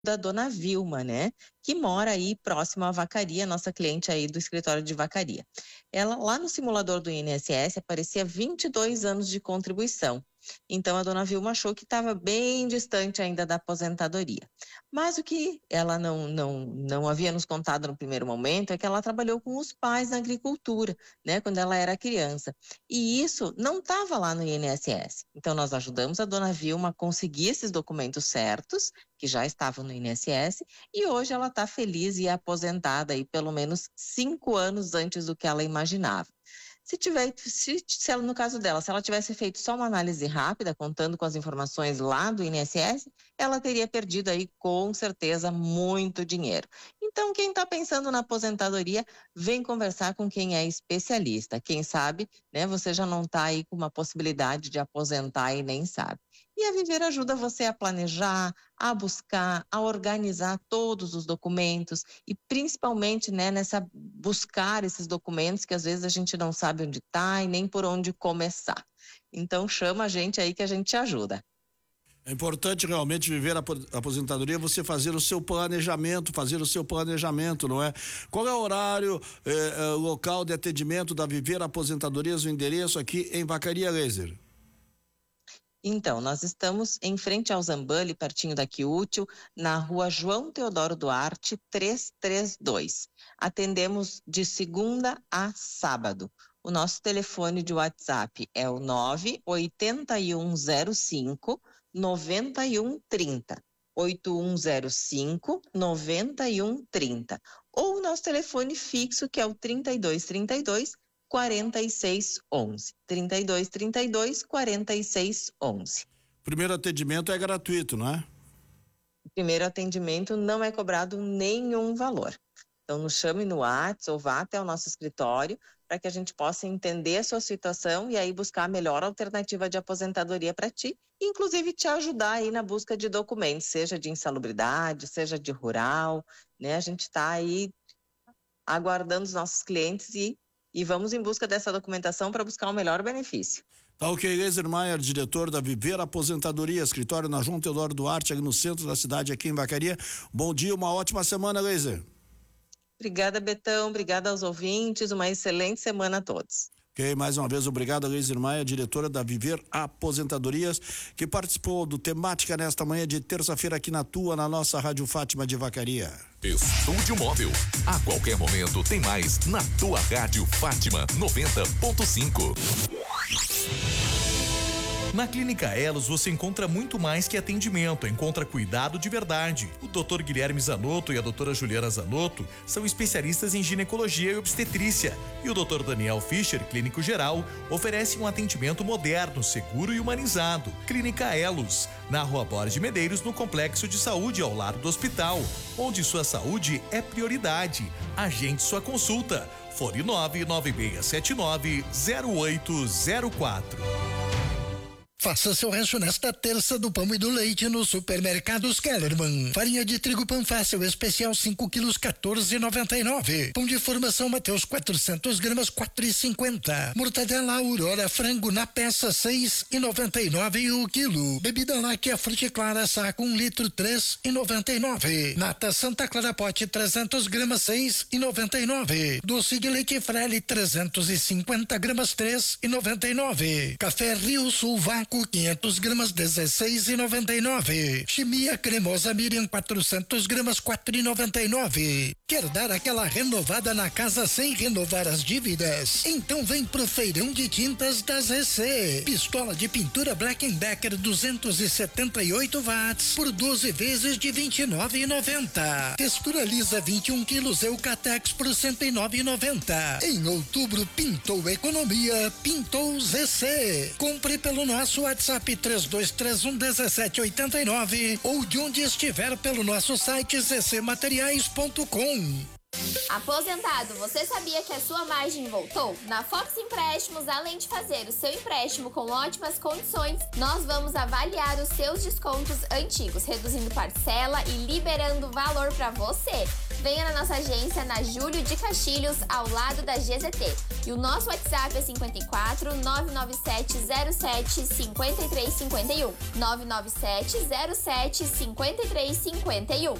da dona Vilma, né? Que mora aí próximo à Vacaria, nossa cliente aí do escritório de Vacaria. Ela, lá no simulador do INSS, aparecia 22 anos de contribuição. Então, a dona Vilma achou que estava bem distante ainda da aposentadoria. Mas o que ela não havia nos contado no primeiro momento é que ela trabalhou com os pais na agricultura, né? Quando ela era criança. E isso não estava lá no INSS. Então, nós ajudamos a dona Vilma a conseguir esses documentos certos, que já estavam no INSS, e hoje ela está feliz e aposentada aí pelo menos 5 anos antes do que ela imaginava. Se ela, no caso dela, se ela tivesse feito só uma análise rápida, contando com as informações lá do INSS, ela teria perdido aí, com certeza, muito dinheiro. Então, quem está pensando na aposentadoria, vem conversar com quem é especialista. Quem sabe, né, você já não está aí com uma possibilidade de aposentar e nem sabe. E a Viver ajuda você a planejar, a buscar, a organizar todos os documentos e principalmente, né, nessa buscar esses documentos que às vezes a gente não sabe onde está e nem por onde começar. Então chama a gente aí que a gente te ajuda. É importante realmente viver a aposentadoria, você fazer o seu planejamento, não é? Qual é o horário, local de atendimento da Viver Aposentadorias, o endereço aqui em Vacaria, Laser? Então, nós estamos em frente ao Zambali, pertinho da Quiútil, na rua João Teodoro Duarte, 332. Atendemos de segunda a sábado. O nosso telefone de WhatsApp é o 98105 9130. 8105 9130. Ou o nosso telefone fixo, que é o 3232 4611. 3232 4611. Primeiro atendimento é gratuito, não é? O primeiro atendimento não é cobrado nenhum valor. Então, nos chame no WhatsApp ou vá até o nosso escritório para que a gente possa entender a sua situação e aí buscar a melhor alternativa de aposentadoria para ti, inclusive te ajudar aí na busca de documentos, seja de insalubridade, seja de rural, né? A gente está aí aguardando os nossos clientes e vamos em busca dessa documentação para buscar o melhor benefício. Tá ok, Laser Maier, diretor da Viver Aposentadoria, escritório na João Teodoro Duarte, aqui no centro da cidade, aqui em Vacaria. Bom dia, uma ótima semana, Laser. Obrigada, Betão, obrigada aos ouvintes, uma excelente semana a todos. Ok, mais uma vez, obrigado a Laser Maia, diretora da Viver Aposentadorias, que participou do Temática nesta manhã de terça-feira aqui na nossa Rádio Fátima de Vacaria. Estúdio Móvel. A qualquer momento tem mais na tua Rádio Fátima 90.5. Na Clínica Elos você encontra muito mais que atendimento, encontra cuidado de verdade. O Dr. Guilherme Zanotto e a doutora Juliana Zanotto são especialistas em ginecologia e obstetrícia. E o Dr. Daniel Fischer, clínico geral, oferece um atendimento moderno, seguro e humanizado. Clínica Elos, na Rua Borges de Medeiros, no Complexo de Saúde, ao lado do hospital, onde sua saúde é prioridade. Agende sua consulta. Fone 99679-0804. Faça seu rancho nesta terça do pão e do leite no Supermercados Kellerman. Farinha de trigo Panfácil especial 5 quilos 14,99. Pão de formação Mateus 400 gramas 4,50. Mortadela Aurora frango na peça 6,99 o quilo. Bebida láctea Fruticlara saco 1 litro 3,99. Nata Santa Clara pote 300 gramas 6,99. Doce de leite Frale 350 gramas 3,99. Café Rio Sul Vácuo 500 gramas 16,99. Chimia cremosa Miriam 400 gramas 4,99. Quer dar aquela renovada na casa sem renovar as dívidas? Então vem pro feirão de tintas das EC. Pistola de pintura Black & Decker 278 watts por 12 vezes de 29,90. Textura lisa 21 quilos Eucatex por 109,90. Em outubro pintou economia, pintou ZC. Compre pelo nosso WhatsApp 3231 1789 ou de onde estiver pelo nosso site ccmateriais.com. Aposentado, você sabia que a sua margem voltou? Na Fox Empréstimos, além de fazer o seu empréstimo com ótimas condições, nós vamos avaliar os seus descontos antigos, reduzindo parcela e liberando valor para você. Venha na nossa agência na Júlio de Castilhos, ao lado da GZT. E o nosso WhatsApp é 54 997 07 53 51. 997 07 53 51.